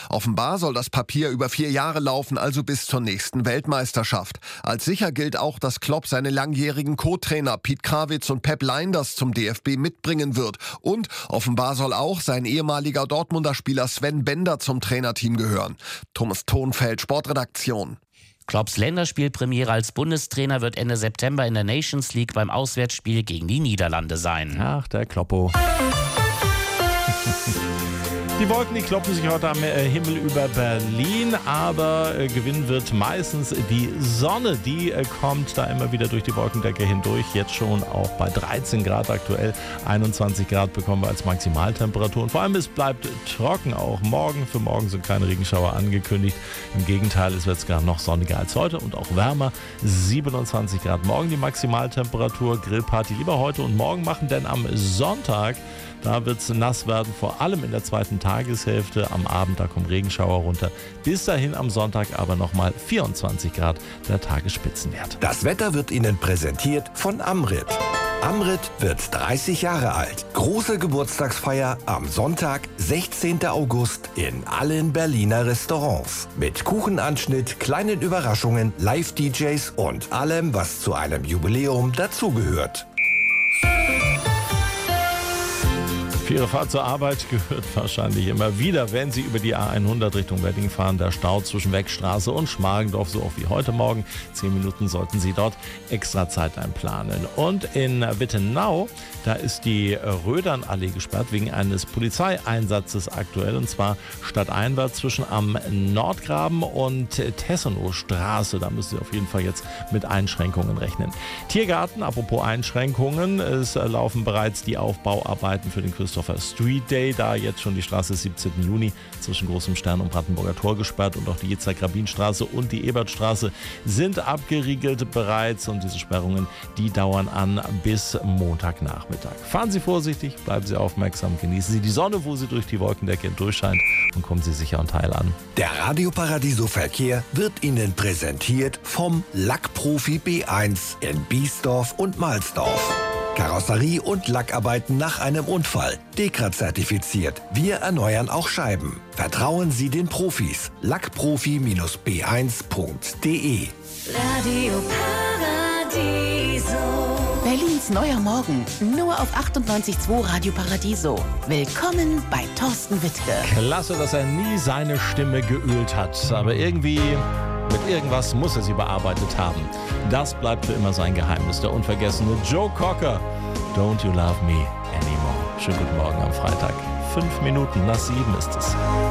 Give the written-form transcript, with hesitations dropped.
Offenbar soll das Papier über 4 Jahre laufen, also bis zur nächsten Weltmeisterschaft. Als sicher gilt auch, dass Klopp seine langjährigen Co-Trainer Piet Krawitz und Pep Lijnders zum DFB mitbringen wird. Und offenbar soll auch sein ehemaliger Dortmunder Spieler Sven Bender zum Trainerteam gehören. Thomas Thonfeld, Sportredaktion. Klopps Länderspielpremiere als Bundestrainer wird Ende September in der Nations League beim Auswärtsspiel gegen die Niederlande sein. Ach, der Kloppo. Die Wolken, die kloppen sich heute am Himmel über Berlin, aber gewinnen wird meistens die Sonne. Die kommt da immer wieder durch die Wolkendecke hindurch. Jetzt schon auch bei 13 Grad aktuell. 21 Grad bekommen wir als Maximaltemperatur. Und vor allem, es bleibt trocken auch. Für morgen sind keine Regenschauer angekündigt. Im Gegenteil, es wird sogar noch sonniger als heute und auch wärmer. 27 Grad morgen die Maximaltemperatur. Grillparty lieber heute und morgen machen, denn am Sonntag, da wird es nass werden, vor allem in der zweiten Tageshälfte. Am Abend, da kommen Regenschauer runter. Bis dahin am Sonntag aber nochmal 24 Grad, der Tagesspitzenwert. Das Wetter wird Ihnen präsentiert von Amrit. Amrit wird 30 Jahre alt. Große Geburtstagsfeier am Sonntag, 16. August in allen Berliner Restaurants. Mit Kuchenanschnitt, kleinen Überraschungen, Live-DJs und allem, was zu einem Jubiläum dazugehört. Für Ihre Fahrt zur Arbeit gehört wahrscheinlich immer wieder, wenn Sie über die A100 Richtung Wedding fahren, der Stau zwischen Weckstraße und Schmargendorf, so auch wie heute Morgen. 10 Minuten sollten Sie dort extra Zeit einplanen. Und in Wittenau, da ist die Rödernallee gesperrt wegen eines Polizeieinsatzes aktuell, und zwar stadteinwärts zwischen am Nordgraben und Tessenowstraße. Da müssen Sie auf jeden Fall jetzt mit Einschränkungen rechnen. Tiergarten, apropos Einschränkungen, es laufen bereits die Aufbauarbeiten für den Christopher Street Day, da jetzt schon die Straße 17. Juni zwischen Großem Stern und Brandenburger Tor gesperrt und auch die Yitzhak-Rabin-Straße und die Ebertstraße sind abgeriegelt bereits, und diese Sperrungen, die dauern an bis Montagnachmittag. Fahren Sie vorsichtig, bleiben Sie aufmerksam, genießen Sie die Sonne, wo sie durch die Wolkendecke hindurchscheint, und kommen Sie sicher und heil an. Der Radio Paradiso Verkehr wird Ihnen präsentiert vom Lackprofi B1 in Biesdorf und Mahlsdorf. Karosserie und Lackarbeiten nach einem Unfall. DEKRA zertifiziert. Wir erneuern auch Scheiben. Vertrauen Sie den Profis. Lackprofi-b1.de. Radio Paradiso. Berlins neuer Morgen. Nur auf 98.2 Radio Paradiso. Willkommen bei Thorsten Wittke. Klasse, dass er nie seine Stimme geölt hat. Aber irgendwie, mit irgendwas muss er sie bearbeitet haben. Das bleibt für immer sein Geheimnis. Der unvergessene Joe Cocker. Don't You Love Me Anymore. Schönen guten Morgen am Freitag. 5 Minuten nach 7 ist es.